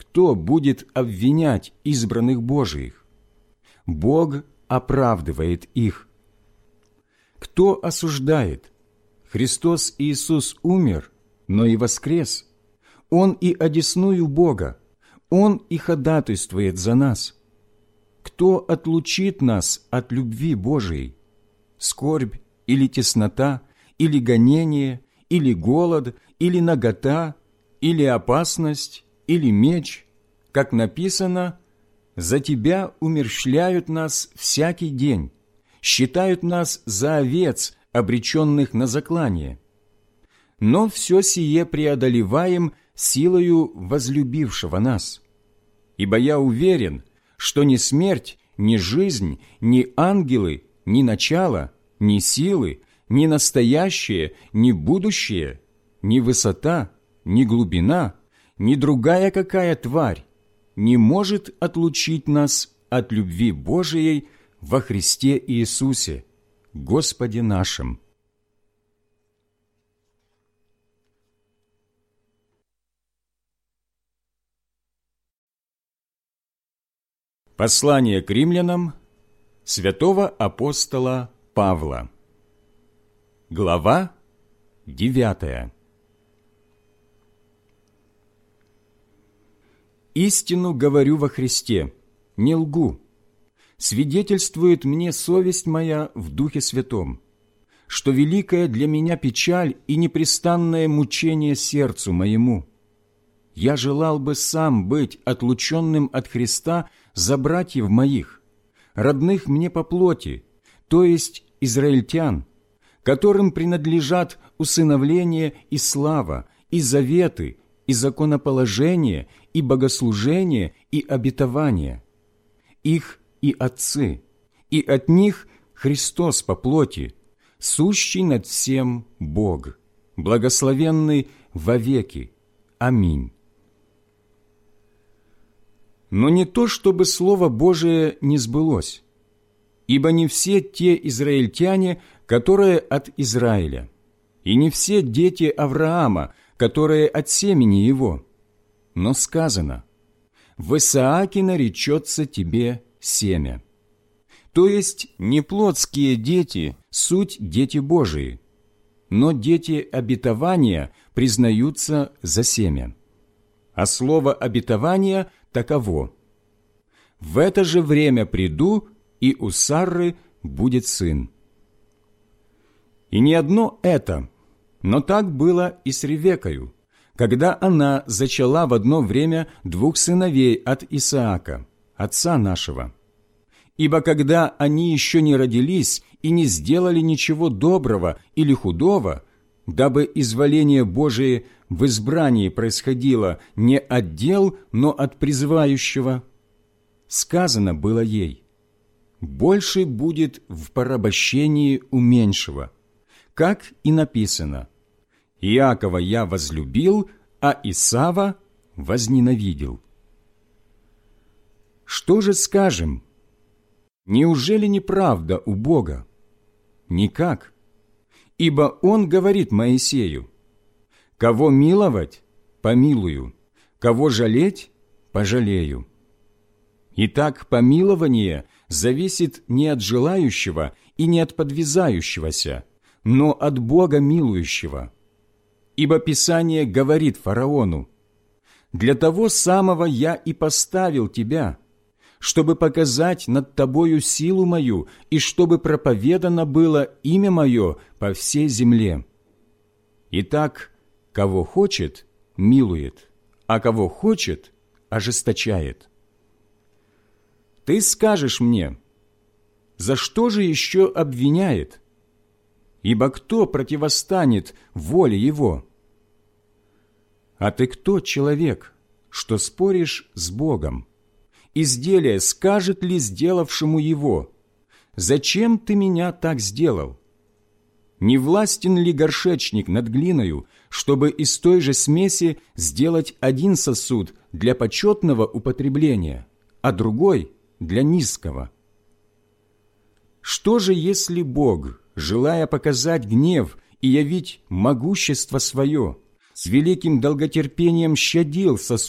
кто будет обвинять избранных Божиих? Бог оправдывает их. Кто осуждает? Христос Иисус умер, но и воскрес. Он и одесную Бога, Он и ходатайствует за нас. Кто отлучит нас от любви Божией? Скорбь или теснота, или гонение, или голод, или нагота, или опасность, или меч, как написано: «За Тебя умерщвляют нас всякий день, считают нас за овец, обреченных на заклание. Но все сие преодолеваем силою возлюбившего нас. Ибо я уверен, что ни смерть, ни жизнь, ни ангелы, ни начало, ни силы, ни настоящее, ни будущее, ни высота, ни глубина, ни другая какая тварь не может отлучить нас от любви Божией во Христе Иисусе, Господе нашим». Послание к римлянам святого апостола Павла. Глава 9. «Истину говорю во Христе, не лгу. Свидетельствует мне совесть моя в Духе Святом, что великая для меня печаль и непрестанное мучение сердцу моему. Я желал бы сам быть отлученным от Христа за братьев моих, родных мне по плоти, то есть израильтян, которым принадлежат усыновление и слава, и заветы, и законоположение, и богослужение, и обетование. Их и отцы, и от них Христос по плоти, сущий над всем Бог, благословенный вовеки. Аминь. Но не то, чтобы Слово Божие не сбылось, ибо не все те израильтяне, которые от Израиля, и не все дети Авраама, которые от семени его. Но сказано: «В Исааке наречется тебе семя». То есть не плотские дети, суть дети Божии, но дети обетования признаются за семя. А слово обетования таково: «В это же время приду, и у Сарры будет сын». И не одно это, но так было и с Ревеккою, когда она зачала в одно время 2 сыновей от Исаака, отца нашего. Ибо когда они еще не родились и не сделали ничего доброго или худого, дабы изволение Божие в избрании происходило не от дел, но от призывающего, сказано было ей: «Больше будет в порабощении у меньшего», как и написано: «Иакова я возлюбил, а Исава возненавидел». Что же скажем? Неужели неправда у Бога? Никак. Ибо Он говорит Моисею: «Кого миловать, помилую, кого жалеть, пожалею». Итак, помилование зависит не от желающего и не от подвязающегося, но от Бога милующего. Ибо Писание говорит фараону: «Для того самого я и поставил тебя, чтобы показать над тобою силу мою и чтобы проповедано было имя мое по всей земле». Итак, кого хочет, милует, а кого хочет, ожесточает. Ты скажешь мне: за что же еще обвиняет? Ибо кто противостанет воле его? А ты кто, человек, что споришь с Богом? Изделие скажет ли сделавшему его: «Зачем ты меня так сделал?» Не властен ли горшечник над глиною, чтобы из той же смеси сделать один сосуд для почетного употребления, а другой для низкого? Что же, если Бог, желая показать гнев и явить могущество свое, с великим долготерпением щадил сосуд